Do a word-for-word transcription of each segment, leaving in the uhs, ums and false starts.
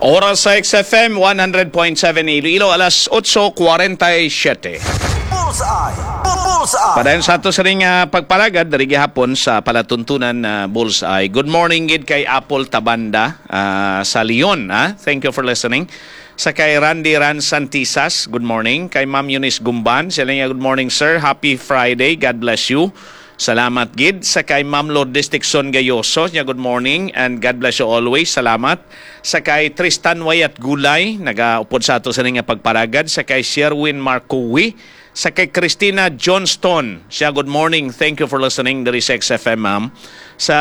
Oras sa X F M one hundred point seven Iloilo, alas eight forty-seven. Bullseye! Bullseye! Padayon sa ato sa ring uh, pagparagad dari gihapon sa palatuntunan na uh, Bullseye. Good morning gid kay Apple Tabanda uh, sa Leon. Ha? Thank you for listening. Sa kay Randy Ran Santisas, good morning. Kay Ma'am Eunice Gumban, sila nga good morning sir. Happy Friday, God bless you. Salamat gid. Sa kay Ma'am Lourdes Dixon Gayoso, niya good morning and God bless you always. Salamat. Sa kay Tristan Wayat Gulay, nagaupod sa ato sa nga pagparagad. Sa kay Sherwin Marcowi. Sa kay Christina Johnston, siya good morning. Thank you for listening. There is X F M, ma'am. Sa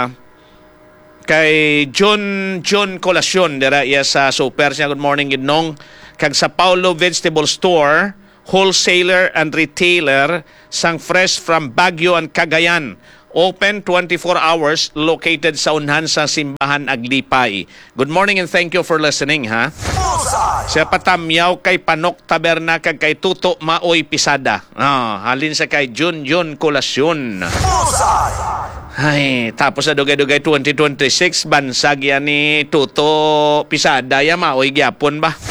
kay John John Colasyon, dira iya sa super, siya good morning gidnong. Kag sa Paulo Vegetable Store, wholesaler and retailer sang fresh from Baguio and Cagayan. Open twenty-four hours, located sa unhan sa Simbahan Aglipay. Good morning and thank you for listening, ha? Siya patamyaw kay Panok Taberna kag kay Tuto Maoy Pisada. Ah, halin sa kay Jun Jun Colasyon. Ay, tapos na dugay-dugay twenty twenty-six, bansag yan ni Tuto Pisada, ya Maoy gyapon ba?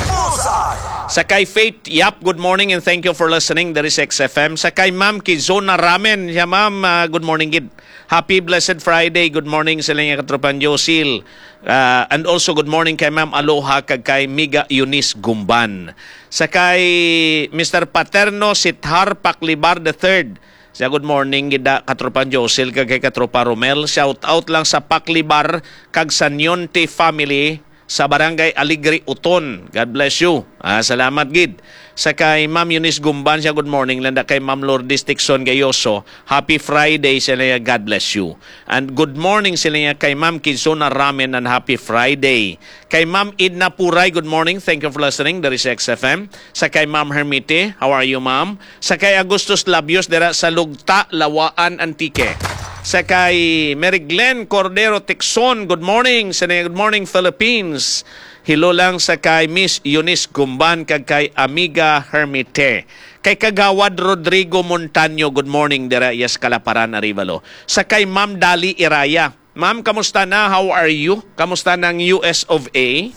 Sa kay Faith Yap, good morning and thank you for listening. There is X F M. Sa kay Ma'am Kizona Ramen, ya ma'am, uh, good morning gid. Happy Blessed Friday. Good morning sa inyong katropan Josil. Uh, and also good morning kay Ma'am Aloha kag kay Miga Eunice Gumban. Sa kay Mister Paterno Sithar Paklibar the third. Siya good morning gida katropan Josil kag kay katropa Romel. Shout out lang sa Paklibar kag sa Nyonte family sa Barangay Aligri Uton. God bless you. Ah, salamat gid. Sa kay Ma'am Eunice Gumban, siya good morning. Landa kay Ma'am Lourdes Dixon Gayoso. Happy Friday sila niya, God bless you. And good morning sila niya kay Ma'am Kizona Ramen and happy Friday. Kay Ma'am Idna Puray, good morning. Thank you for listening. There is X F M. Sa kay Ma'am Hermite, how are you ma'am? Sa kay Agustus Labios, dera sa Lugta, Lawaan, Antique. Sa kay Mary Glenn Cordero Tixon, good morning. Sa good morning Philippines. Hilo lang sa kay Miss Eunice Gumban kag kay Amiga Hermite. Kay Kagawad Rodrigo Montaño, good morning dira yes Kalaparan Arivalo. Sa kay Ma'am Dali Iraya. Ma'am, kamusta na? How are you? Kamusta ng U S of A?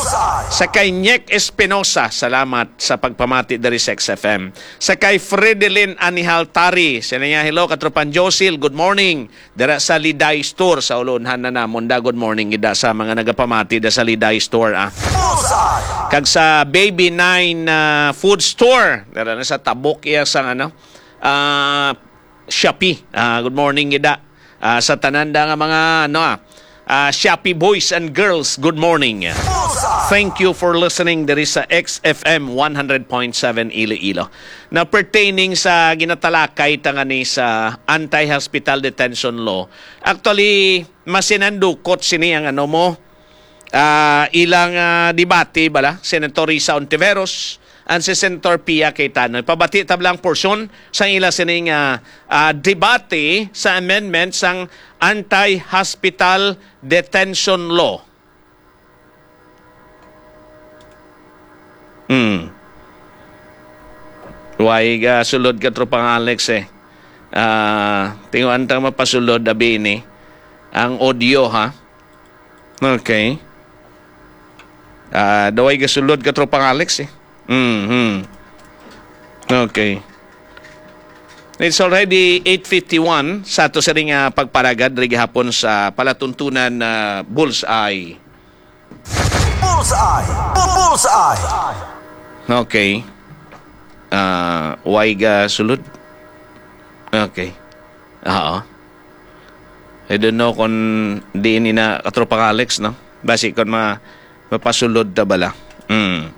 Sa kay Nyek Espinosa, salamat sa pagpamati dari sa X F M. Sa kay Fredelin Anihaltari, sa niya, hello, katropan Josil, good morning. Dara sa Liday Store, sa ulunhan na namon da, good morning, ida sa mga nagapamati da sa Liday Store. Ah. Kag sa Baby Nine uh, Food Store, dara na sa Tabok, iya sa ano, uh, Shopee, uh, good morning, ida. Uh, sa tananda nga mga ano ah, uh, Shopee boys and girls, good morning. Thank you for listening. There is a X F M one hundred point seven Iloilo. Na pertaining sa ginatalakay tanga ni sa anti-hospital detention law. Actually, masinandukot sini ang ano mo, uh, ilang uh, debate bala, Senator Risa Ontiveros, and si Senator Pia Cayetano. Pabati tablang portion sa ilang sining uh, uh, debate sa amendment sang anti-hospital detention law. Hmm. Huwag uh, sulod ka tropang Alex eh. Uh, tinguan tang mapasulod abi ni ang audio ha. Okay. Uh, Daway ka sulod ka tropang Alex eh. Mm-hmm. Okay. It's already eight fifty-one sa ato sa ring uh, pagparagad rig hapon sa palatuntunan na uh, Bullseye. Bullseye! Bullseye! Okay. Uh, Waiga sulod? Okay. Oo. I don't know kung di ni na katropang Alex, no? Basi kung ma mapasulod na bala. Mm.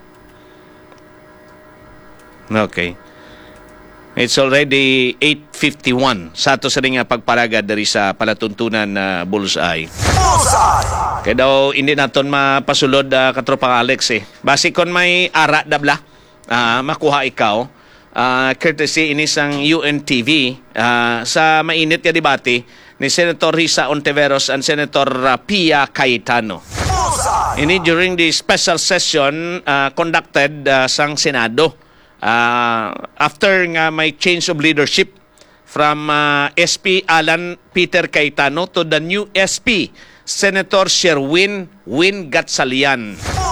Okay. It's already eight fifty-one sa ato sa ring pagparagad dari sa palatuntunan na uh, Bullseye. Bullseye! Kaya daw hindi naton mapasulod uh, katropang Alex eh. Basi kon may ara dabla, uh, makuha ikaw, uh, courtesy inisang U N T V uh, sa mainit nga debate ni Senator Risa Ontiveros and Senator uh, Pia Cayetano. Ini during the special session uh, conducted uh, sang Senado. Uh, after nga may change of leadership from uh, S P Alan Peter Cayetano to the new S P Senator Sherwin Win Gatsalian.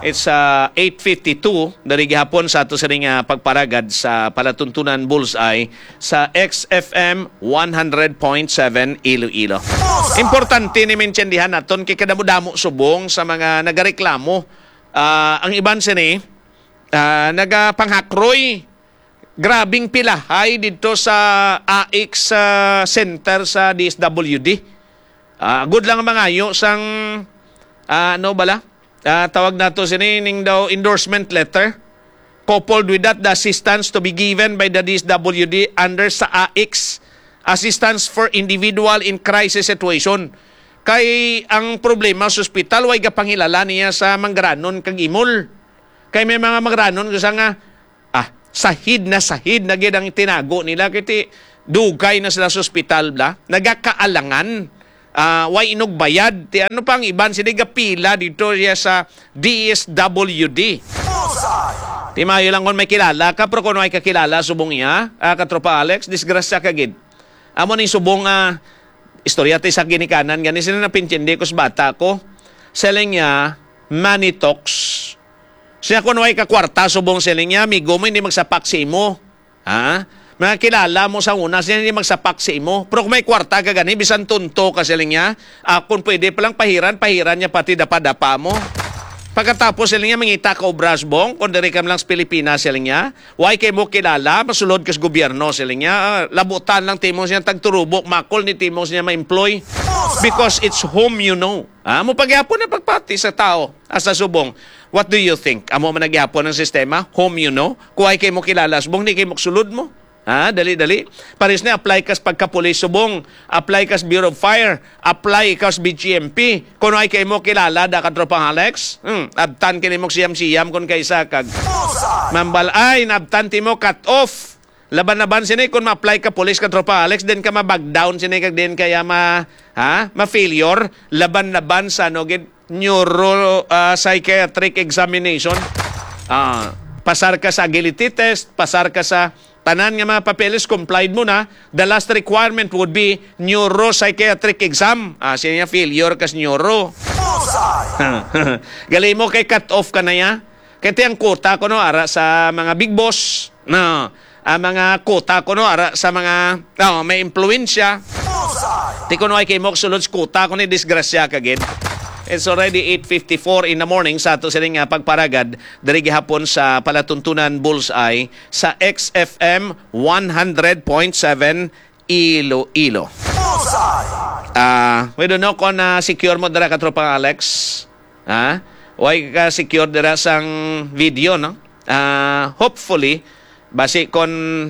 It's uh, eight fifty-two dari gihapon sa ato sa ring uh, pagparagad sa palatuntunan Bullseye sa X F M one hundred point seven Iloilo. Importante ni mentiondihan naton kay kadamo-damo subong sa mga nagareklamo. Uh, ang iban sini uh, nagapanghakroy. Grabing pilahay dito sa A X uh, Center sa D S W D. Uh, good lang ang mga ayo sang uh, ano bala? Uh, tawag nato sinining daw endorsement letter. Coupled with that, the assistance to be given by the D S W D under sa A X, Assistance for Individual in Crisis Situation. Kay ang problema sa ospital, way kapangilala niya sa mangranon kag imol. Kay may mga mangranon kasi nga, ah, sahid na sahid na gid ang tinago nila. Kaya dugay na sila sa ospital, bla, nagakaalangan. Uh, way inog bayad. Ti ano pang iban siniga pila dito siya sa D S W D. Ti mayo lang kung may kilala ka, pero kung may kakilala subong iya, uh, katropa Alex, disgrasya ka gid. Amo ni subong uh, istorya ti sa ginikanan gani sila na pinchindi ko sa bata ko. Selling niya Manitox. Siya kung may kakwarta subong selling niya, migo mo hindi magsapak si mo. Ha? Mga kilala mo sa una, siya hindi magsapak sa imo. Pero kung may kwarta ka gani, bisan tunto ka sila niya, ah, kung pwede palang pahiran, pahiran niya pati dapa-dapa mo. Pagkatapos sila niya, mangita ka obras bong, kung dari ka lang sa Pilipinas sila niya, why kay mo kilala, masulod ka sa gobyerno sila niya, ah, labutan lang timong siya, tagturubok, makol ni timong siya ma-employ. Because it's home you know. Ah, mo pagyapon na pagpati sa tao, asa subong. What do you think? Amo man nagyapon ng sistema, home you know, kung ay kay mo kilala, subong, di kay mo sulod mo. Ha, dali-dali. Paris na, apply kas pagkapulis subong, apply kas Bureau of Fire, apply kas B G M P. Kung ay kay mo kilala, da katropang Alex, hmm, abtan kini mo siyam-siyam kung kaysa kag mambal ay, nabtan ti mo cut off. Laban-laban sini, kung ma-apply ka pulis katropang Alex, then ka ma-backdown sini kag din kaya ma, ha, ma-failure. Laban-laban sa nogid neuro uh, psychiatric examination. Ah, pasar ka sa agility test, pasar ka sa tanan nga mga papeles, complied mo na. The last requirement would be neuropsychiatric exam. Ah, siya niya failure kas neuro. Gali mo kay cut off ka na ya. Kaya ang quota ko no, ara sa mga big boss. No, ang mga quota ko no, ara sa mga no, may impluensya. Di ko no ay kay mo sulod quota ko ni disgrasya kagid. It's already eight fifty-four in the morning sa ato sining uh, pagparagad dari gihapon sa palatuntunan Bullseye sa X F M one hundred point seven Iloilo. Ah, uh, we don't know kung uh, secure mo dara katropang Alex. Ha? Way ka secure dara sang video no? Uh, hopefully basi kon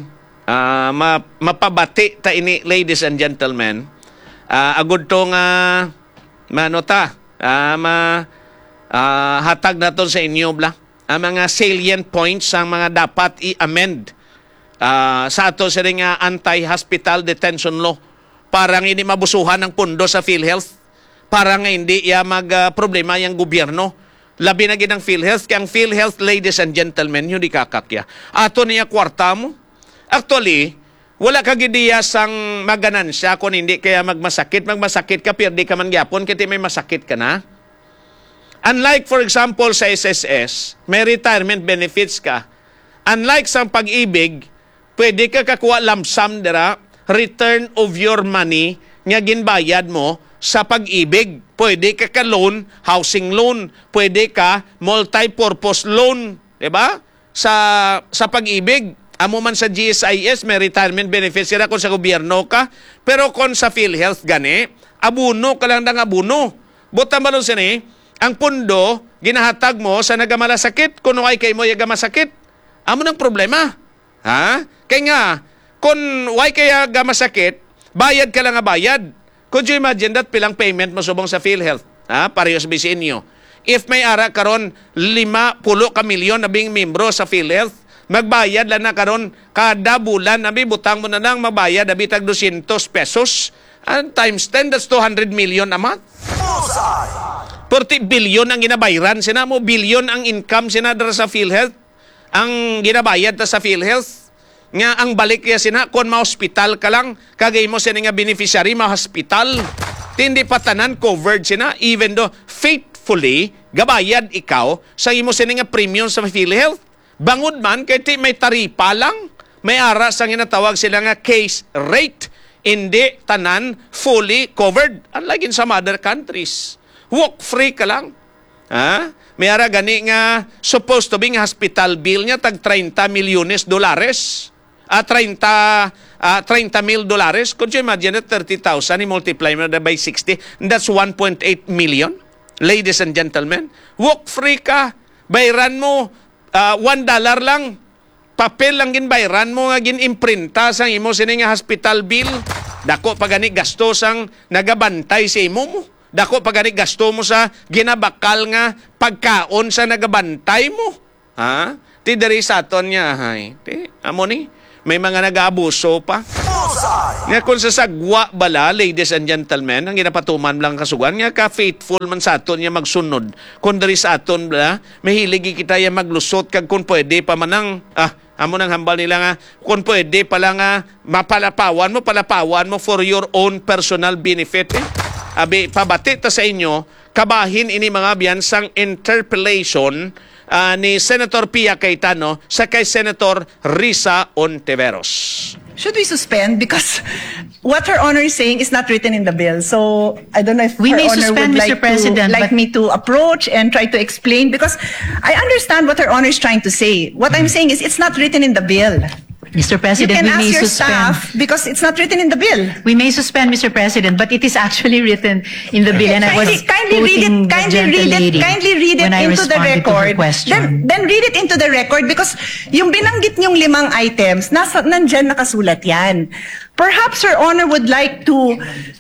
uh, ma mapabati ta ini, ladies and gentlemen. Uh, agud tong uh, manota Uh, ma, uh, hatag na to sa inyo bla. Ang uh, mga salient points ang mga dapat i-amend uh, sa ato sa ring uh, anti-hospital detention law para nga hindi mabusuhan ng pundo sa PhilHealth, para nga hindi ya mag-problema uh, yung gobyerno. Labi na ginang PhilHealth, kaya ang PhilHealth, ladies and gentlemen, hindi kakakya. Ato niya kwarta mo. Actually, wala ka gidiya sang maganansya kung hindi kaya magmasakit. Magmasakit ka, pero di ka man gyapon, kaya may masakit ka na. Unlike, for example, sa S S S, may retirement benefits ka. Unlike sa pag-ibig, pwede ka kakuha lump sum dira, return of your money, nga ginbayad mo sa pag-ibig. Pwede ka ka loan, housing loan. Pwede ka multi-purpose loan. Diba? Sa, sa pag-ibig. Amo man sa G S I S, may retirement benefits sila kung sa gobyerno ka. Pero kung sa PhilHealth gani, abuno ka lang ng abuno. Buta malon sini, ang pundo, ginahatag mo sa nagamalasakit. Kung ay kay mo yagamasakit, amo ng problema. Ha? Kaya nga, kung why kaya gamasakit, bayad ka lang nga bayad. Could you imagine that pilang payment mo subong sa PhilHealth? Ha? Parehas ba sa inyo? If may ara karon lima pulo ka milyon na bing membro sa PhilHealth, magbayad lang na karon kada bulan, nabi butang mo na lang magbayad, nabi tag two hundred pesos. And times ten, that's two hundred million a month. forty billion ang ginabayaran. Sina mo, billion ang income sinadara sa PhilHealth. Ang ginabayad ta sa PhilHealth. Nga ang balik ya sina, kung ma-hospital ka lang, kagay mo sina nga beneficiary, ma-hospital. Hindi pa tanan covered sina, even though faith faithfully gabayad ikaw sa imo sini nga premium sa PhilHealth. Bangod man kay ti may taripa lang, may ara sa ginatawag sila nga case rate, hindi tanan fully covered unlike in some other countries. Walk free ka lang. Ha? May ara gani nga supposed to be nga hospital bill niya tag thirty milyones dolares. Ah, thirty, uh, thirty mil dolares. Kung you imagine that thirty thousand, i-multiply mo na by sixty, that's one point eight million. Ladies and gentlemen, walk free ka. Bayran mo, uh, one dollar lang. Papel lang ginbayran mo nga gin-imprinta sang imo sini nga hospital bill. Dako pa gani gasto sang nagabantay sa imo mo. Dako pa gani gasto mo sa ginabakal nga pagkaon sa nagabantay mo. Ha? Ti diri sa aton niya, hay. Ti, amo ni. May mga nag-aabuso pa. Nga kung sa sagwa bala, ladies and gentlemen, ang ginapatuman lang kasugan, nga ka-faithful man sa aton niya magsunod. Kung dari sa aton bala, mahiligi kita yung maglusot, kag kung pwede pa manang, ah, amo nang hambal nila nga, kung pwede pala nga, mapalapawan mo, palapawan mo for your own personal benefit. Eh. Abi, pabati ta sa inyo, kabahin ini mga biyansang interpellation Uh, ni Senator Pia Cayetano sa kay Senator Risa Ontiveros. Should we suspend? Because what Her Honor is saying is not written in the bill. So I don't know if we Her may Honor suspend, would Mister like, President, to, like me to approach and try to explain. Because I understand what Her Honor is trying to say. What I'm saying is it's not written in the bill. Mister President, you can we ask may your suspend. staff because it's not written in the bill. We may suspend, Mister President, but it is actually written in the bill, and I was kindly read it. quoting the Kindly read it. gentlelady Kindly read it when I into the responded to her record. question. Then, then read it into the record because yung binanggit niyong limang items, nasa nandyan nakasulat yan. Perhaps Her Honor would like to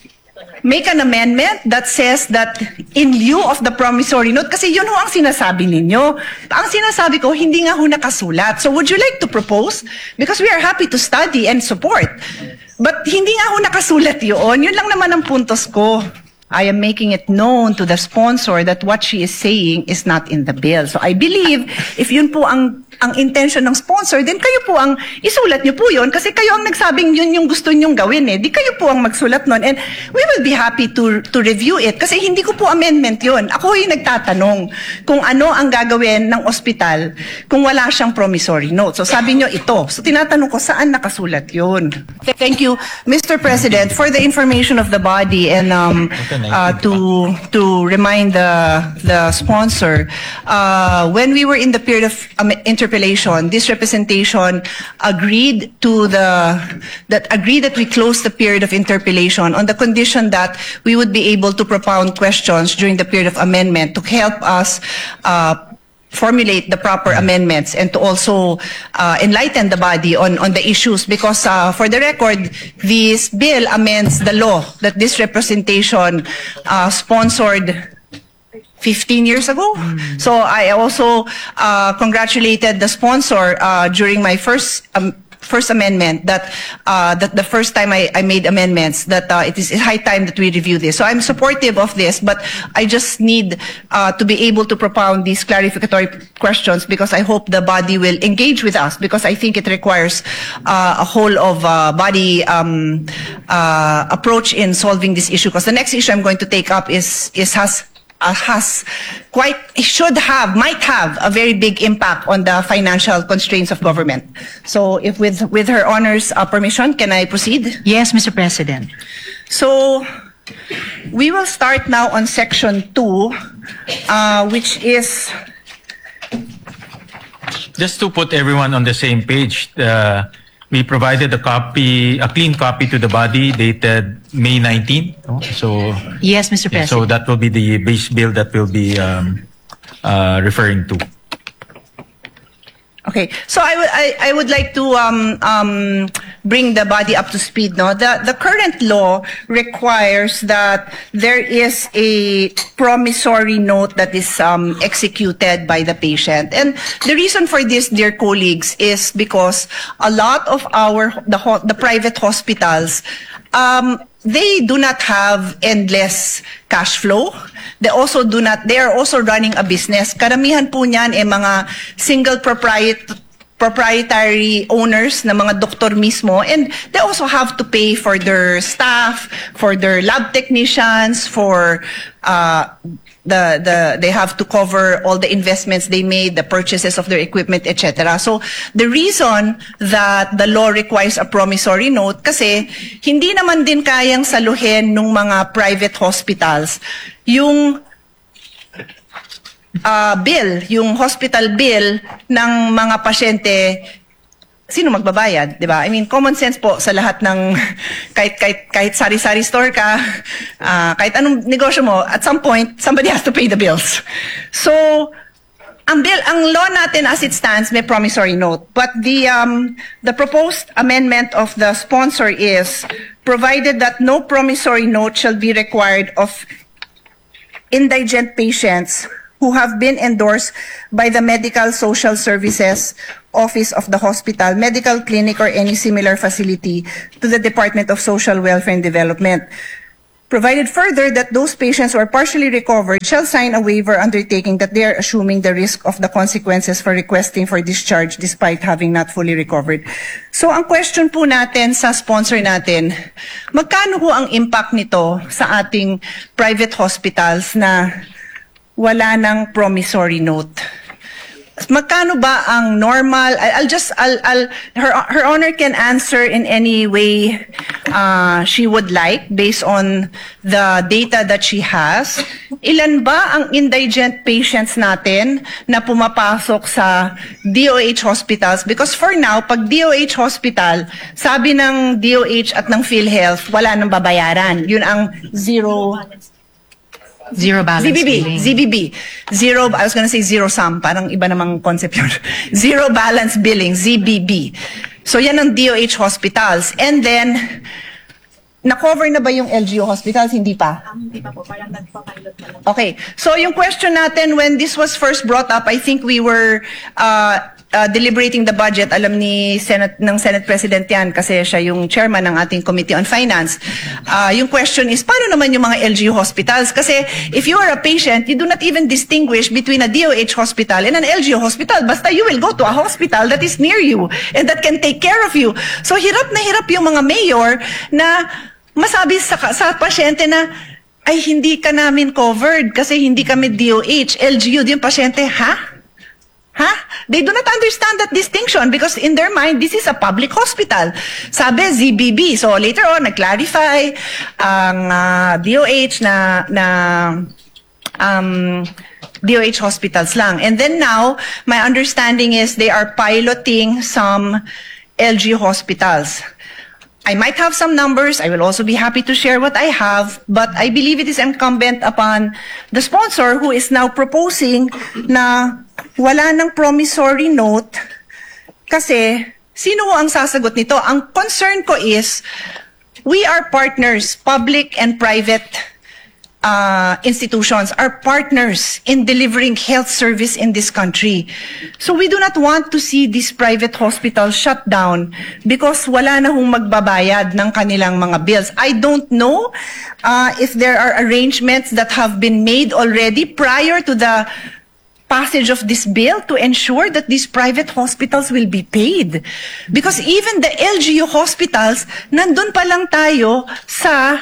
make an amendment that says that in lieu of the promissory note, kasi yun ho ang sinasabi ninyo. Ang sinasabi ko, hindi nga ho nakasulat. So would you like to propose? Because we are happy to study and support. But hindi nga ho nakasulat yun. Yun lang naman ang puntos ko. I am making it known to the sponsor that what she is saying is not in the bill. So I believe if yun po ang ang intention ng sponsor, then kayo po ang isulat niyo po yun kasi kayo ang nagsabing yun yung gusto niyong gawin eh. Di kayo po ang magsulat nun and we will be happy to to review it kasi hindi ko po amendment yun. Ako yung nagtatanong kung ano ang gagawin ng ospital kung wala siyang promissory note. So sabi niyo ito. So tinatanong ko saan nakasulat yun. Thank you, Mister President, for the information of the body and um, uh, to to remind the the sponsor. Uh, when we were in the period of um, interpellation, this representation agreed to the that agreed that we close the period of interpellation on the condition that we would be able to propound questions during the period of amendment to help us uh, formulate the proper amendments and to also uh, enlighten the body on, on the issues because uh, for the record, this bill amends the law that this representation uh, sponsored fifteen years ago. Mm. So I also uh, congratulated the sponsor uh, during my first um, first amendment that uh, that the first time I, I made amendments that uh, it is high time that we review this. So I'm supportive of this, but I just need uh, to be able to propound these clarificatory questions because I hope the body will engage with us because I think it requires uh, a whole of uh, body um, uh, approach in solving this issue. Because the next issue I'm going to take up is is has. Uh, has quite should have might have a very big impact on the financial constraints of government. So, if with with Her Honor's uh, permission, can I proceed? Yes, Mister President. So, we will start now on section two, uh, which is just to put everyone on the same page. Uh, we provided a copy, a clean copy to the body dated May nineteenth. So yes, Mister yeah, President. so that will be the base bill that we'll be um, uh, referring to. Okay, so I would I, I would like to um, um, bring the body up to speed. No, the the current law requires that there is a promissory note that is um, executed by the patient, and the reason for this, dear colleagues, is because a lot of our the ho the private hospitals. Um, they do not have endless cash flow. They also do not, they are also running a business. Karamihan po niyan ay mga single propriet, proprietary owners na mga doktor mismo, and they also have to pay for their staff, for their lab technicians, for uh, the the they have to cover all the investments they made, the purchases of their equipment, et cetera. So the reason that the law requires a promissory note kasi hindi naman din kayang saluhin ng mga private hospitals yung uh, bill, yung hospital bill ng mga pasyente. Sino magbabayad, 'di ba? I mean, common sense po sa lahat ng kahit kahit kahit sari-sari store ka, uh, kahit anong negosyo mo, at some point somebody has to pay the bills. So, ang bill, ang law natin as it stands may promissory note, but the um the proposed amendment of the sponsor is provided that no promissory note shall be required of indigent patients who have been endorsed by the Medical Social Services Office of the hospital, medical clinic, or any similar facility to the Department of Social Welfare and Development. Provided further that those patients who are partially recovered shall sign a waiver undertaking that they are assuming the risk of the consequences for requesting for discharge despite having not fully recovered. So ang question po natin sa sponsor natin, magkano po ang impact nito sa ating private hospitals na wala ng promissory note? Magkano ba ang normal? I'll just, I'll, I'll, her, her honor can answer in any way uh, she would like based on the data that she has. Ilan ba ang indigent patients natin na pumapasok sa D O H hospitals? Because for now, pag D O H hospital, sabi ng D O H at ng PhilHealth, wala nang babayaran. Yun ang zero... Zero balance Z B B, billing. Z B B. Zero, I was gonna say zero sum, parang iba namang concept yun. Zero balance billing, Z B B. So yan ang D O H hospitals. And then, na-cover na ba yung L G U hospitals? Hindi pa? Hindi pa po, parang nagpa-pilot na lang. Okay. So yung question natin, when this was first brought up, I think we were uh, uh, deliberating the budget. Alam ni Senate, ng Senate President yan kasi siya yung chairman ng ating Committee on Finance. Uh, yung question is, paano naman yung mga L G U hospitals? Kasi if you are a patient, you do not even distinguish between a D O H hospital and an L G U hospital. Basta you will go to a hospital that is near you and that can take care of you. So hirap na hirap yung mga mayor na masabi sa, sa pasyente na, ay hindi ka namin covered kasi hindi kami D O H, L G U. Yung pasyente, ha? Ha? They do not understand that distinction because in their mind, this is a public hospital. Sabi, Z B B. So later on, nag-clarify ang uh, D O H na, na um, D O H hospitals lang. And then now, my understanding is they are piloting some L G U hospitals. I might have some numbers. I will also be happy to share what I have, but I believe it is incumbent upon the sponsor who is now proposing na wala ng promissory note kasi sino ang sasagot nito? Ang concern ko is we are partners, public and private uh, institutions are partners in delivering health service in this country. So we do not want to see these private hospitals shut down because wala na hong magbabayad ng kanilang mga bills. I don't know uh, if there are arrangements that have been made already prior to the passage of this bill to ensure that these private hospitals will be paid. Because even the L G U hospitals, nandun pa lang tayo sa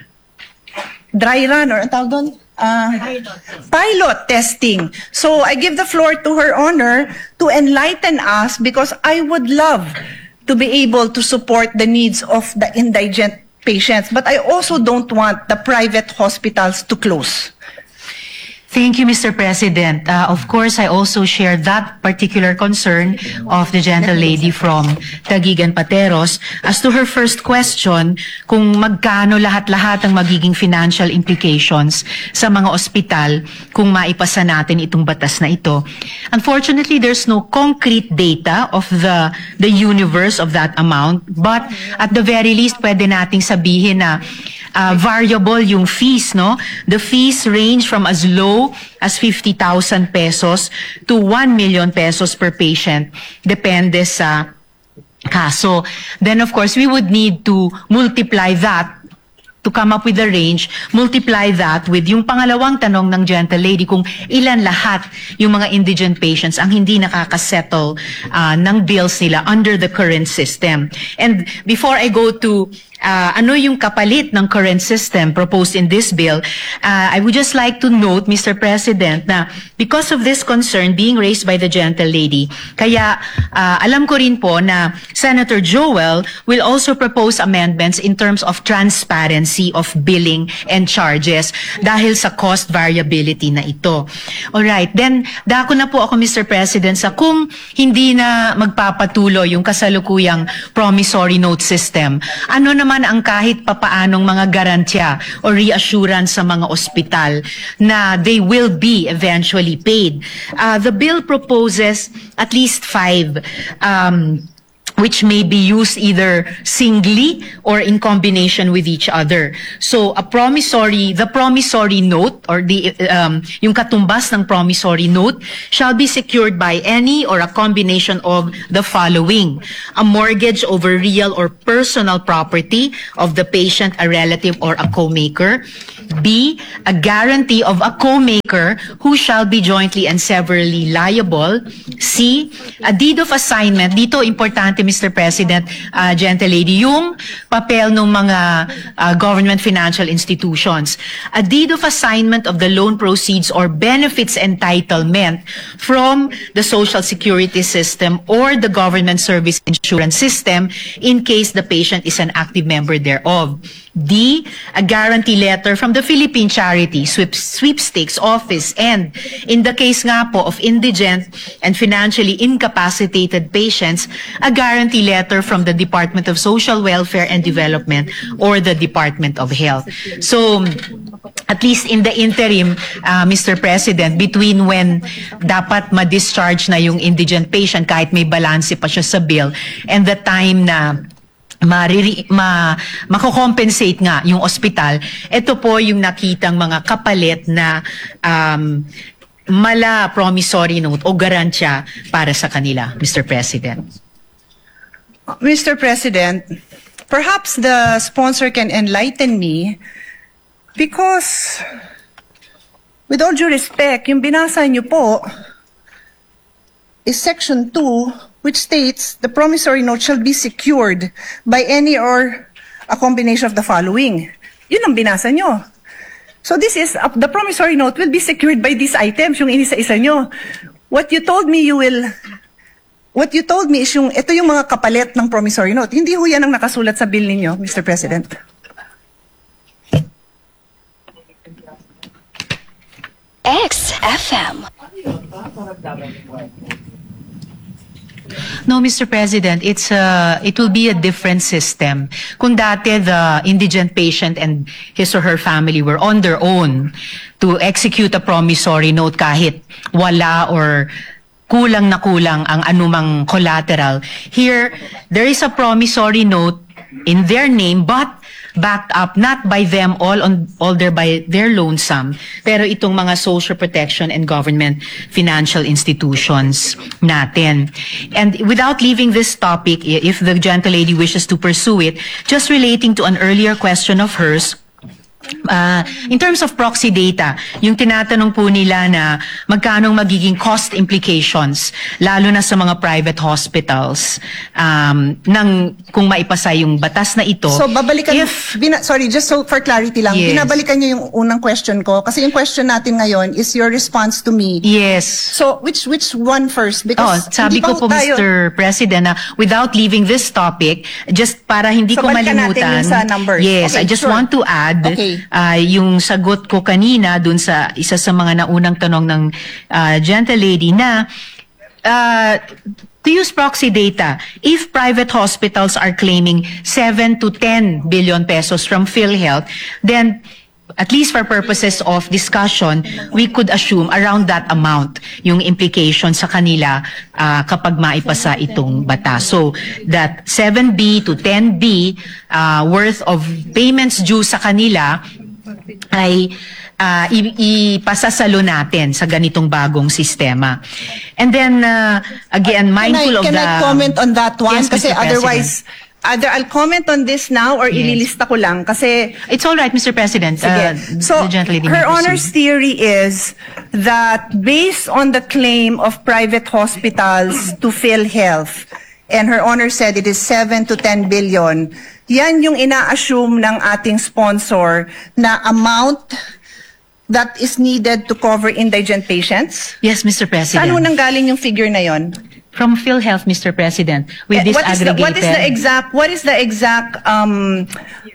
dry run or ang tawag doon? Uh, pilot testing. So I give the floor to Her Honor to enlighten us because I would love to be able to support the needs of the indigent patients, but I also don't want the private hospitals to close. Thank you, Mister President. Uh, of course, I also share that particular concern of the gentle lady from Taguig and Pateros. As to her first question, kung magkano lahat-lahat ang magiging financial implications sa mga ospital kung maipasa natin itong batas na ito. Unfortunately, there's no concrete data of the the universe of that amount, but at the very least, pwede nating sabihin na Uh, variable yung fees, no? The fees range from as low as fifty thousand pesos to one million pesos per patient. Depende sa kaso. Then, of course, we would need to multiply that to come up with a range, multiply that with yung pangalawang tanong ng gentle lady kung ilan lahat yung mga indigent patients ang hindi nakakasettle uh, ng bills nila under the current system. And before I go to uh, ano yung kapalit ng current system proposed in this bill, uh, I would just like to note, Mister President, na because of this concern being raised by the gentle lady, kaya uh, alam ko rin po na Senator Joel will also propose amendments in terms of transparency of billing and charges dahil sa cost variability na ito. Alright, then dako na po ako, Mister President, sa kung hindi na magpapatuloy yung kasalukuyang promissory note system, ano naman ang kahit papaanong mga garantya o reassurance sa mga ospital na they will be eventually paid. Uh, the bill proposes at least five um, which may be used either singly or in combination with each other. So a promissory, the promissory note or the um, yung katumbas ng promissory note shall be secured by any or a combination of the following: a mortgage over real or personal property of the patient, a relative, or a co-maker. B, a guarantee of a co-maker who shall be jointly and severally liable. C, a deed of assignment. Dito importante, Mister President, uh, gentle lady, yung papel ng mga uh, government financial institutions. A deed of assignment of the loan proceeds or benefits entitlement from the Social Security system or the government service insurance system in case the patient is an active member thereof. D, a guarantee letter from the Philippine Charity Sweep, Sweepstakes Office, and in the case nga po of indigent and financially incapacitated patients, a guarantee letter from the Department of Social Welfare and Development or the Department of Health. So, at least in the interim, uh, Mister President, between when dapat ma-discharge na yung indigent patient kahit may balanse pa siya sa bill and the time na Mariri, ma, mako-compensate nga yung ospital, ito po yung nakitang mga kapalit na um, mala promissory note o garantya para sa kanila, Mister President. Mister President, perhaps the sponsor can enlighten me because, with all due respect, yung binasa niyo po is Section two, which states the promissory note shall be secured by any or a combination of the following. Yun ang binasa nyo. So this is, uh, the promissory note will be secured by these items, yung inisa-isa nyo. What you told me you will, what you told me is yung, ito yung mga kapalit ng promissory note. Hindi ho yan ang nakasulat sa bill ninyo, Mister President. X F M. No, Mister President, it's uh, it will be a different system. Kung dati the indigent patient and his or her family were on their own to execute a promissory note kahit wala or kulang na kulang ang anumang collateral. Here, there is a promissory note in their name but backed up not by them all on all their by their lonesome, pero itong mga social protection and government financial institutions natin. And without leaving this topic, if the gentle lady wishes to pursue it, just relating to an earlier question of hers, Uh, in terms of proxy data, yung tinatanong po nila na magkano magiging cost implications, lalo na sa mga private hospitals, um, ng, kung maipasa yung batas na ito. So, babalikan, if, bina, sorry, just so for clarity lang, yes. binabalikan niyo yung unang question ko, kasi yung question natin ngayon is your response to me. Yes. So, which which one first? Oh, Because sabi hindi ko po, tayo, Mister President, na without leaving this topic, just para hindi So, ko balikan natin malimutan. yung sa numbers. Yes, Okay, I just sure. want to add, Okay. uh, yung sagot ko kanina dun sa isa sa mga naunang tanong ng uh, gentle lady na uh, to use proxy data, if private hospitals are claiming seven to ten billion pesos from PhilHealth, then at least for purposes of discussion, we could assume around that amount yung implication sa kanila uh, kapag maipasa itong batas. So that seven B to ten B uh, worth of payments due sa kanila ay uh, ipasasalo natin sa ganitong bagong sistema. And then, uh, again, mindful can I, can of the... I comment on that one? Yes, Kasi Mister otherwise, either I'll comment on this now or Yes. ililista ko lang. Kasi It's all right, Mister President. Sige. Uh, So, the gentle lady may her proceed. Honor's theory is that based on the claim of private hospitals to PhilHealth, and Her Honor said it is seven to ten billion, yan yung ina-assume ng ating sponsor na amount that is needed to cover indigent patients? Yes, Mister President. Saan ho nanggaling yung figure na yon? From PhilHealth, Mister President, with Eh, this what is the, aggregated. what is the exact what is the exact um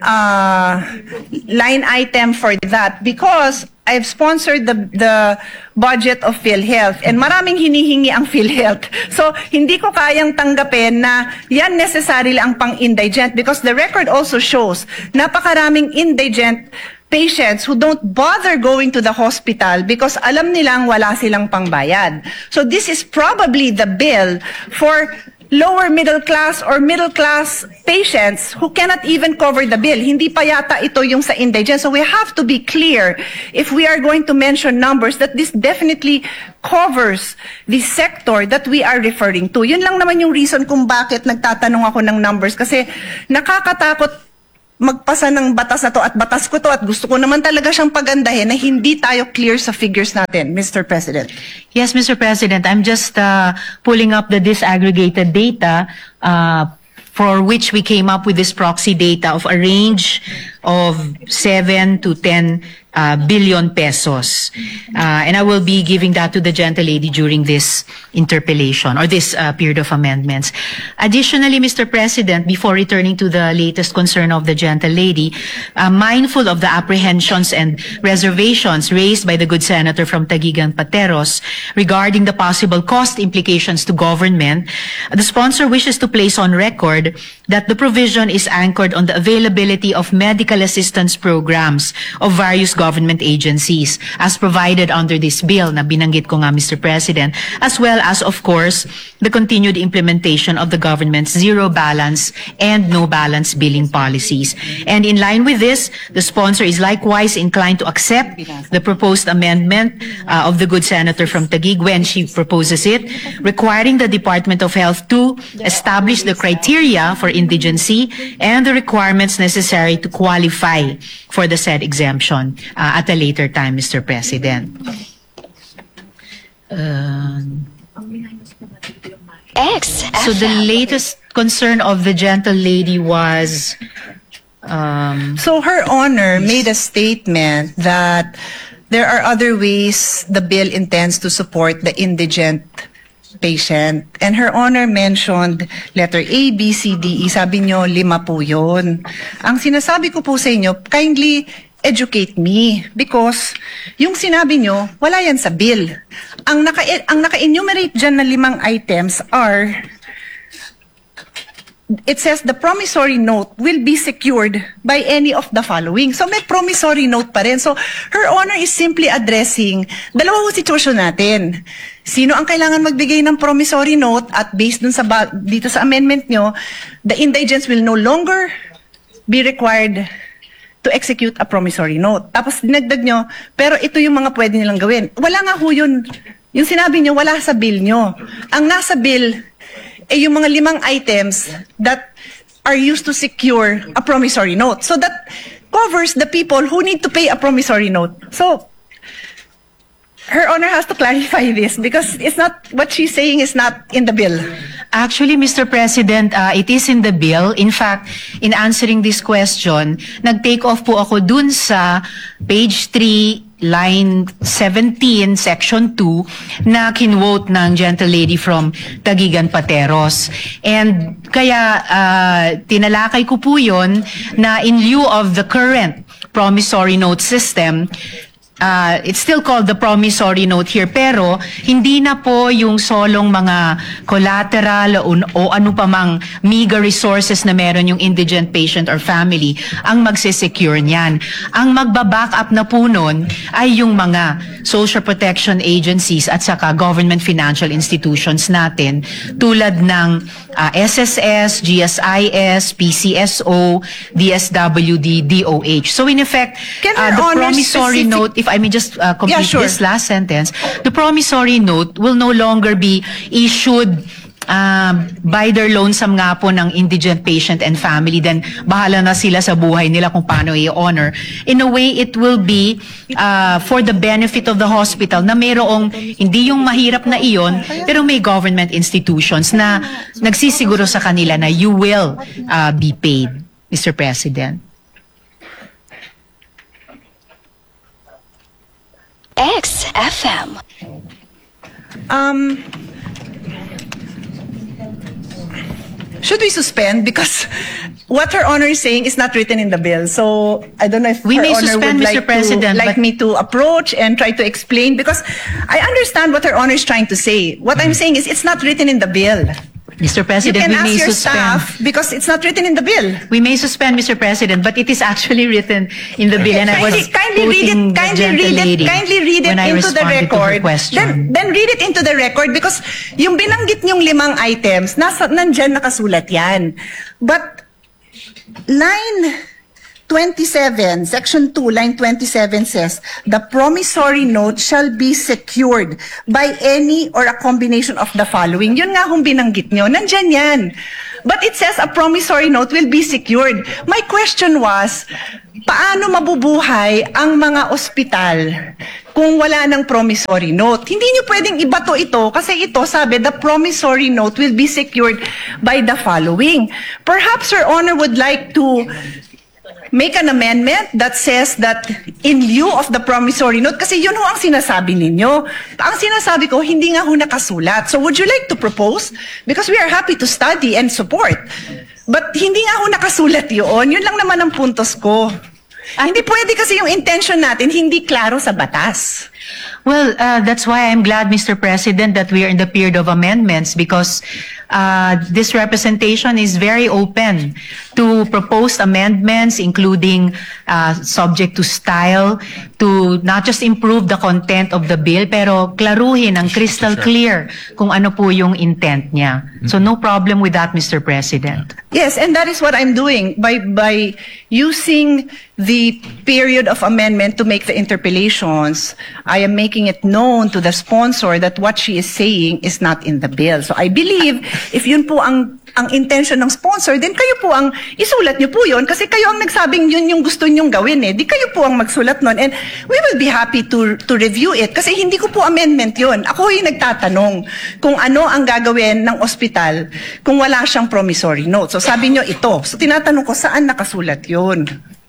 uh line item for that? Because I've sponsored the the budget of PhilHealth and maraming hinihingi ang PhilHealth. So hindi ko kayang tanggapin na yan necessarily ang pang-indigent because the record also shows napakaraming indigent patients who don't bother going to the hospital because alam nilang wala silang pangbayad. So this is probably the bill for lower middle class or middle class patients who cannot even cover the bill. Hindi pa yata ito yung sa indigent. So we have to be clear if we are going to mention numbers that this definitely covers the sector that we are referring to. Yun lang naman yung reason kung bakit nagtatanong ako ng numbers kasi nakakatakot magpasa ng batas na to at batas ko to at gusto ko naman talaga siyang pagandahin na hindi tayo clear sa figures natin, Mister President. Yes, Mister President, I'm just uh, pulling up the disaggregated data uh, for which we came up with this proxy data of a range of seven to ten uh, billion pesos. Uh, and I will be giving that to the gentlelady during this interpellation or this uh, period of amendments. Additionally, Mister President, before returning to the latest concern of the gentlelady, uh, mindful of the apprehensions and reservations raised by the good senator from Taguig Pateros regarding the possible cost implications to government, the sponsor wishes to place on record that the provision is anchored on the availability of medical assistance programs of various government agencies as provided under this bill na binanggit ko nga, Mister President, as well as, of course, the continued implementation of the government's zero balance and no balance billing policies. And in line with this, the sponsor is likewise inclined to accept the proposed amendment uh, of the good senator from Taguig when she proposes it, requiring the Department of Health to establish the criteria for indigency and the requirements necessary to qualify for the said exemption uh, at a later time, Mister President. Uh, X so the latest concern of the gentle lady was um, So Her Honor made a statement that there are other ways the bill intends to support the indigent patient. And Her Honor mentioned letter A, B, C, D, E. Sabi nyo, lima po yun. Ang sinasabi ko po sa inyo, kindly educate me because yung sinabi nyo, wala yan sa bill. Ang naka ang naka-enumerate dyan na limang items are, it says the promissory note will be secured by any of the following. So may promissory note pa rin. So Her Honor is simply addressing dalawang sitwasyon natin. Sino ang kailangan magbigay ng promissory note at based dun sa ba- dito sa amendment nyo, the indigents will no longer be required to execute a promissory note. Tapos dinagdag nyo, pero ito yung mga pwede nilang gawin. Wala nga ho yun. Yung sinabi nyo, wala sa bill nyo. Ang nasa bill, eh yung mga limang items that are used to secure a promissory note. So that covers the people who need to pay a promissory note. So, Her Honor has to clarify this because it's not, what she's saying is not in the bill. Actually, Mister President, uh, it is in the bill. In fact, in answering this question, nag-take off po ako dun sa page three, line seventeen, section two, na kinwote ng gentle lady from Taguig Pateros. And kaya uh, tinalakay ko po yun na in lieu of the current promissory note system, Uh, it's still called the promissory note here, pero hindi na po yung solong mga collateral o, o ano pa mang meager resources na meron yung indigent patient or family ang magsisecure niyan. Ang magbaback up na po nun ay yung mga social protection agencies at saka government financial institutions natin tulad ng uh, S S S, G S I S, P C S O, D S W D, D O H. So in effect, Can uh, Her the Honor promissory specific- note, if I may just uh, complete Yeah, sure. this last sentence, the promissory note will no longer be issued um, buy their lonesome nga po ng indigent patient and family, then bahala na sila sa buhay nila kung paano i-honor. In a way, it will be uh, for the benefit of the hospital na mayroong, hindi yung mahirap na iyon, pero may government institutions na nagsisiguro sa kanila na you will uh, be paid, Mister President. X F M. Um, should we suspend? Because what Her Honor is saying is not written in the bill. So I don't know if We Her may Honor suspend, would Mister like, President, to, like but- me to approach and try to explain. Because I understand what Her Honor is trying to say. What I'm saying is it's not written in the bill. Mister You President, can we ask may your suspend. staff because it's not written in the bill. We may suspend, Mister President, but it is actually written in the bill, and I was Kindly, kindly read quoting it. the Kindly gentle read it. lady Kindly read it when I into the responded to her record. question. Then, then read it into the record because yung binanggit niyong limang items, nasa nandyan nakasulat yan. But line twenty-seven, section two, line twenty-seven says, the promissory note shall be secured by any or a combination of the following. Yun nga kung binanggit nyo, nandyan yan. But it says a promissory note will be secured. My question was, paano mabubuhay ang mga ospital kung wala ng promissory note? Hindi nyo pwedeng ibato ito kasi ito sabi, the promissory note will be secured by the following. Perhaps Your Honor would like to make an amendment that says that in lieu of the promissory note, kasi yun ho ang sinasabi ninyo. Ang sinasabi ko, hindi nga ho nakasulat. So would you like to propose? Because we are happy to study and support. But hindi nga ho nakasulat yun. Yun lang naman ang puntos ko. Ah, hindi pwede kasi yung intention natin, hindi klaro sa batas. Well, uh, that's why I'm glad, Mister President, that we are in the period of amendments because uh, this representation is very open to proposed amendments, including uh, subject to style, to not just improve the content of the bill, pero klaruhin ang crystal clear kung ano po yung intent niya. So no problem with that, Mister President. Yes, and that is what I'm doing by by using the period of amendment to make the interpellations. I am making it known to the sponsor that what she is saying is not in the bill. So I believe if yun po ang ang intention ng sponsor, then kayo po ang isulat niyo po yun kasi kayo ang nagsabing yun yung gusto niyong gawin eh. Di kayo po ang magsulat nun and we will be happy to to review it kasi hindi ko po amendment yun. Ako yung nagtatanong kung ano ang gagawin ng ospital kung wala siyang promissory note. So sabi niyo ito. So tinatanong ko saan nakasulat yun?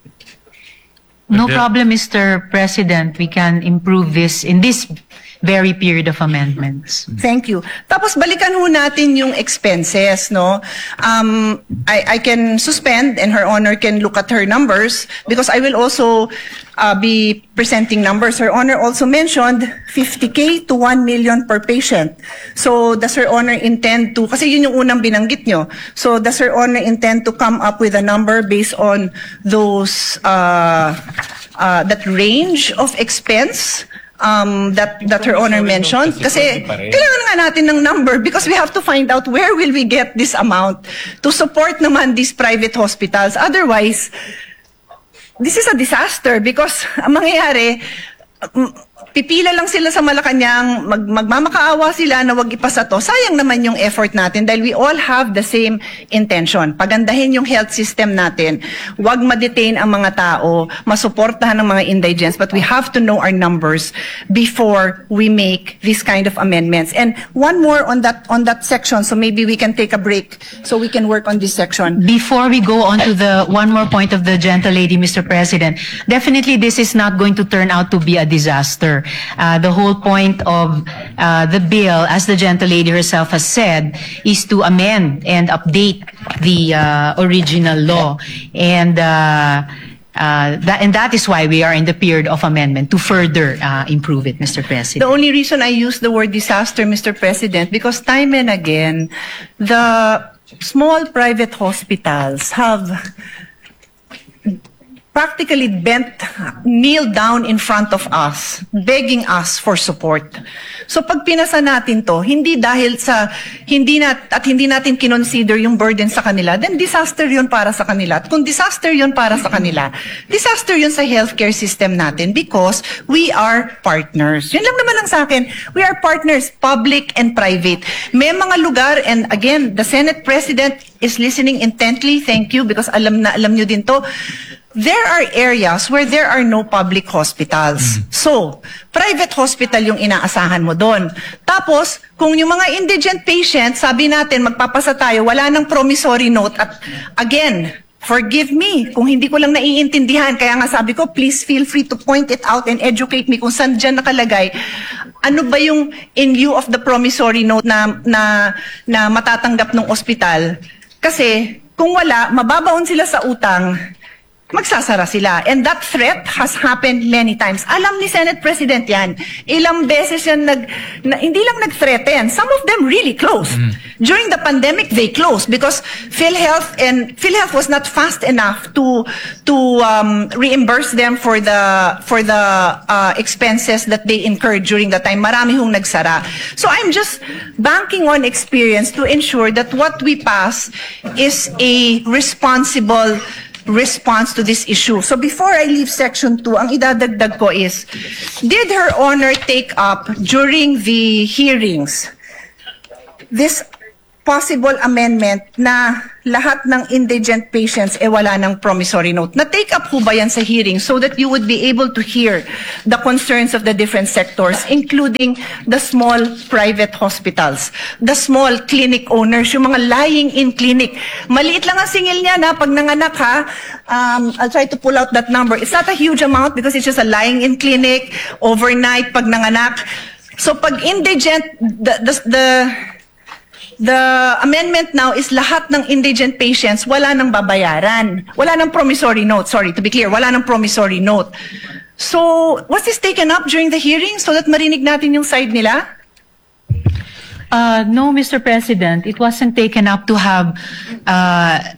No problem, Mister President. We can improve this in this very period of amendments. Thank you. Tapos balikan ho natin yung expenses, no? Um, I, I can suspend and Her Honor can look at her numbers because I will also uh, be presenting numbers. Her Honor also mentioned fifty K to one million per patient. So does Her Honor intend to, kasi yun yung unang binanggit nyo. So does Her Honor intend to come up with a number based on those, uh, uh, that range of expense? Um, that that Her Honor mentioned kasi kailangan nga natin ng number because we have to find out where will we get this amount to support naman these private hospitals. Otherwise, this is a disaster because ang mangyayari, um, pipila lang sila sa Malacanang, mag, magmamakaawa sila na wag ipasa to. Sayang naman yung effort natin dahil we all have the same intention. Pagandahin yung health system natin. Wag ma-detain ang mga tao, masuportahan ang mga indigents, but we have to know our numbers before we make this kind of amendments. And one more on that on that section, so maybe we can take a break so we can work on this section. Before we go on to the one more point of the gentle lady, Mister President, definitely this is not going to turn out to be a disaster. Uh, the whole point of uh, the bill, as the gentle lady herself has said, is to amend and update the uh, original law. And uh, Uh, that, and that is why we are in the period of amendment to further uh, improve it, Mister President. The only reason I use the word disaster, Mister President, because time and again, the small private hospitals have practically bent, kneel down in front of us, begging us for support. So pag pinasa natin to, hindi dahil sa, hindi nat, at hindi natin kinonsider yung burden sa kanila, then disaster yun para sa kanila. At kung disaster yun para sa kanila, disaster yun sa healthcare system natin because we are partners. Yun lang naman ang sa akin. We are partners, public and private. May mga lugar, and again, the Senate President is listening intently. Thank you because alam na alam nyo din to. There are areas where there are no public hospitals. So, private hospital yung inaasahan mo doon. Tapos, kung yung mga indigent patients, sabi natin, magpapasa tayo, wala nang promissory note. At again, forgive me kung hindi ko lang naiintindihan. Kaya nga sabi ko, please feel free to point it out and educate me kung saan dyan nakalagay. Ano ba yung in lieu of the promissory note na, na, na matatanggap ng ospital? Kasi, kung wala, mababaon sila sa utang, magsasara sila. And that threat has happened many times. Alam ni Senate President yan. Ilang beses yan nag, na, hindi lang nag-threaten. Some of them really closed. Mm. During the pandemic, they closed because PhilHealth and PhilHealth was not fast enough to to um, reimburse them for the for the uh, expenses that they incurred during the time. Marami hong nagsara. So I'm just banking on experience to ensure that what we pass is a responsible response to this issue. So before I leave section two, ang idadagdag ko is, did Her Honor take up during the hearings this possible amendment na lahat ng indigent patients eh wala ng promissory note? Na-take up ho ba yan sa hearing so that you would be able to hear the concerns of the different sectors, including the small private hospitals, the small clinic owners, yung mga lying-in clinic. Maliit lang ang singil niya na pag nanganak ha, um, I'll try to pull out that number. It's not a huge amount because it's just a lying-in clinic, overnight pag nanganak. So pag indigent, the, the, the The amendment now is lahat ng indigent patients wala nang babayaran. Wala nang promissory note. Sorry, to be clear, wala nang promissory note. So, was this taken up during the hearing so that marinig natin yung side nila? Uh, no, Mister President, it wasn't taken up to have uh,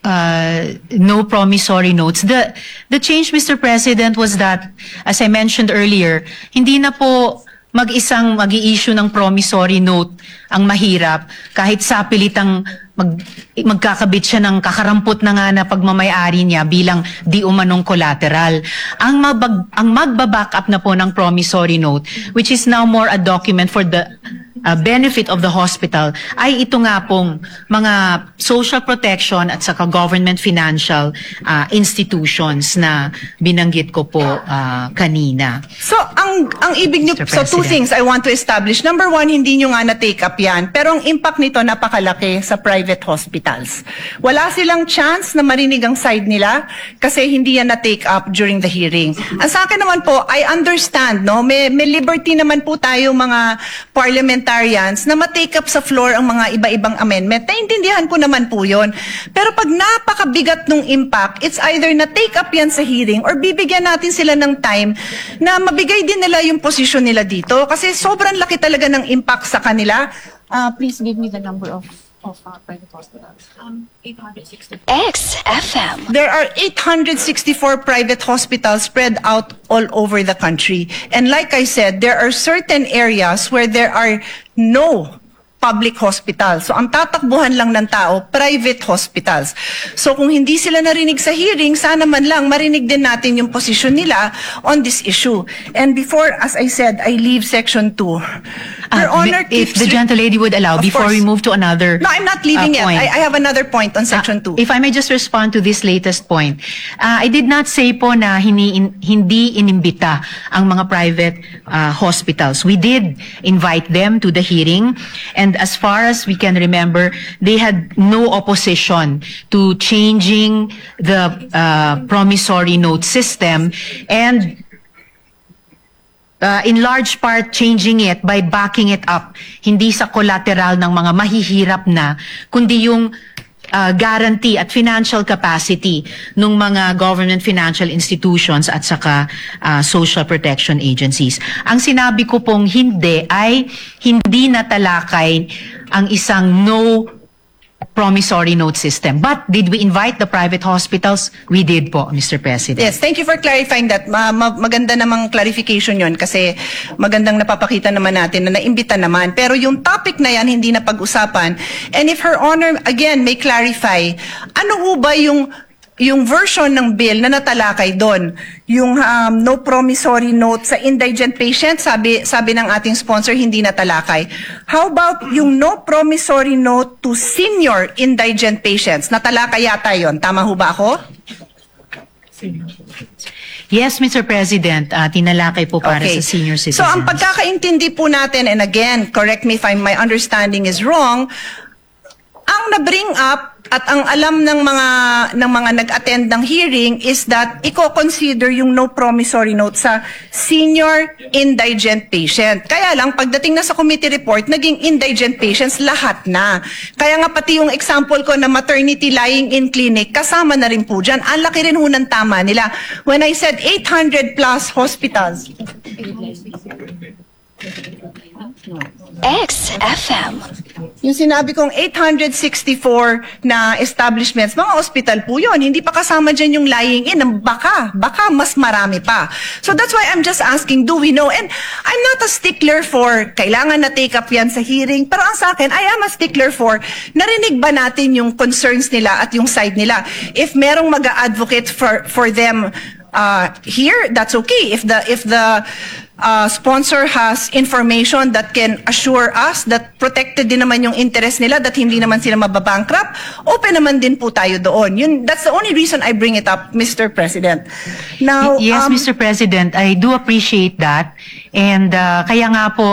uh, no promissory notes. The the change, Mister President, was that, as I mentioned earlier, hindi na po mag-isang mag-i-issue ng promissory note ang mahirap kahit sapilit ang mag, magkakabit siya ng kakarampot na nga na pagmamayari niya bilang di umanong collateral. Ang, mabag, ang magbaback up na po ng promissory note, which is now more a document for the uh, benefit of the hospital, ay ito nga pong mga social protection at saka government financial uh, institutions na binanggit ko po uh, kanina. So, ang ang ibig niyo, so two things I want to establish. Number one, hindi nyo nga na-take up yan, pero ang impact nito napakalaki sa private hospitals. Wala silang chance na marinig ang side nila kasi hindi yan na-take up during the hearing. Ang sa akin naman po, I understand, no? May, may liberty naman po tayo mga parliamentarians na ma-take up sa floor ang mga iba-ibang amendment. Naintindihan ko naman po yun. Pero pag napakabigat ng impact, it's either na-take up yan sa hearing or bibigyan natin sila ng time na mabigay din nila yung posisyon nila dito kasi sobrang laki talaga ng impact sa kanila. Uh, please give me the number of of uh, private hospitals. Um, eight hundred sixty. X F M. There are eight hundred sixty-four private hospitals spread out all over the country. And like I said, there are certain areas where there are no public hospitals. So ang tatakbuhan lang ng tao, private hospitals. So kung hindi sila narinig sa hearing, sana man lang marinig din natin yung posisyon nila on this issue. And before, as I said, I leave section two. Her Uh, Honor if keeps the gentlelady would allow, Of before course. we move to another No, I'm not leaving uh, yet. point. I, I have another point on section two. Uh, if I may just respond to this latest point. Uh, I did not say po na hini, in, hindi inimbita ang mga private uh, hospitals. We did invite them to the hearing, and as far as we can remember, they had no opposition to changing the uh, promissory note system, and Uh, in large part changing it by backing it up, hindi sa collateral ng mga mahihirap na, kundi yung uh, guarantee at financial capacity ng mga government financial institutions at saka uh, social protection agencies. Ang sinabi ko pong hindi ay hindi natalakay ang isang no promissory note system. But did we invite the private hospitals? We did po, Mister President. Yes, thank you for clarifying that. Ma- ma- maganda namang clarification yon kasi magandang napapakita naman natin na naimbita naman. Pero yung topic na yan, hindi na pag-usapan. And if Her Honor, again, may clarify, ano ho ba yung yung version ng bill na natalakay doon, yung um, no promissory note sa indigent patient, sabi sabi ng ating sponsor, hindi natalakay. How about yung no promissory note to senior indigent patients? Natalakay yata yon. Tama ho ba ako? Yes, Mister President, uh, tinalakay po para sa senior citizens. So ang pagkakaintindi po natin, and again, correct me if I'm, my understanding is wrong, ang na-bring up at ang alam ng mga ng mga nag-attend ng hearing is that i-consider yung no promissory note sa senior indigent patient. Kaya lang pagdating na sa committee report, naging indigent patients lahat na. Kaya nga pati yung example ko na maternity lying in clinic, kasama na rin po dyan. Ang laki rin ho ng tama nila. When I said eight hundred plus hospitals, X F M. yung sinabi kong eight hundred sixty-four na establishments, mga hospital po yun. Hindi pa kasama dyan yung lying in. Baka, baka mas marami pa. So that's why I'm just asking, do we know? And I'm not a stickler for kailangan na take up yan sa hearing. Pero ang sa akin, I am a stickler for narinig ba natin yung concerns nila at yung side nila. If merong mag-advocate for, for them uh, here, that's okay. If the, if the Uh, sponsor has information that can assure us that protected din naman yung interest nila, that hindi naman sila mababankrupt, open naman din po tayo doon. Yun, that's the only reason I bring it up, Mister President. Now, Yes, um, Mister President, I do appreciate that. And uh, kaya nga po,